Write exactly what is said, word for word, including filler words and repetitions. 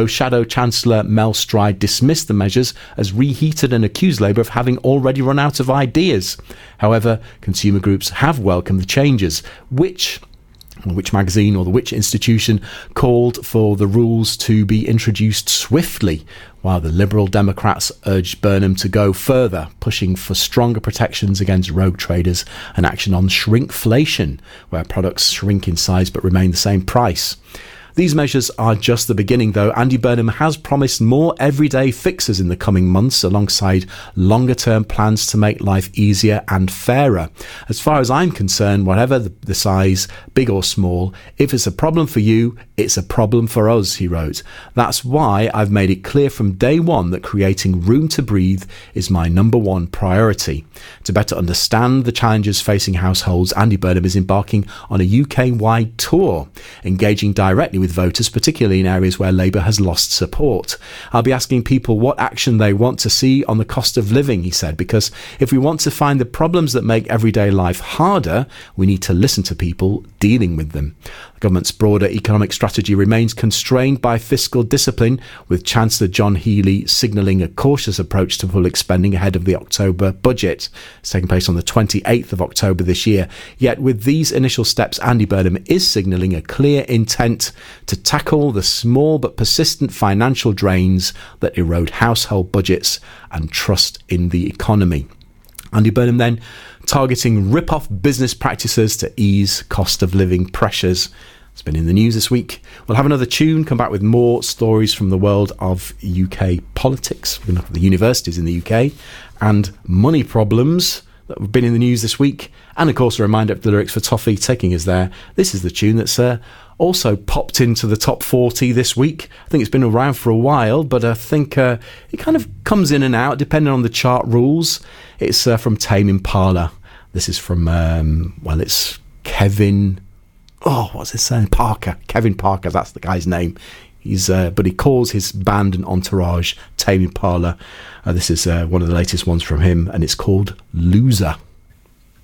Shadow Chancellor Mel Stride dismissed the measures as reheated and accused Labour of having already run out of ideas. However, consumer groups have welcomed the changes, which... Which magazine or the Which institution called for the rules to be introduced swiftly, while the Liberal Democrats urged Burnham to go further, pushing for stronger protections against rogue traders and action on shrinkflation, where products shrink in size but remain the same price. These measures are just the beginning, though. Andy Burnham has promised more everyday fixes in the coming months, alongside longer-term plans to make life easier and fairer. As far as I'm concerned, whatever the, the size, big or small, if it's a problem for you, it's a problem for us, he wrote. That's why I've made it clear from day one that creating room to breathe is my number one priority. To better understand the challenges facing households, Andy Burnham is embarking on a U K-wide tour, engaging directly with voters, particularly in areas where Labour has lost support. I'll be asking people what action they want to see on the cost of living, he said, because if we want to find the problems that make everyday life harder, we need to listen to people dealing with them. The government's broader economic strategy remains constrained by fiscal discipline, with Chancellor John Healey signalling a cautious approach to public spending ahead of the October budget. It's taking place on the twenty-eighth of October this year. Yet with these initial steps, Andy Burnham is signalling a clear intent to tackle the small but persistent financial drains that erode household budgets and trust in the economy. Andy Burnham then targeting rip-off business practices to ease cost of living pressures. It's been in the news this week. We'll have another tune, come back with more stories from the world of U K politics. We're going to look at the universities in the U K and money problems that have been in the news this week. And of course, a reminder of the lyrics for Toffee taking us there. This is the tune that's uh, also popped into the top forty this week. I think it's been around for a while, but I think uh, it kind of comes in and out depending on the chart rules. It's uh, from Tame Impala. This is from, um, well, it's Kevin... Oh, what's his name? Parker. Kevin Parker, that's the guy's name. He's, uh, but he calls his band and entourage Tame Impala. Uh, this is uh, one of the latest ones from him, and it's called Loser.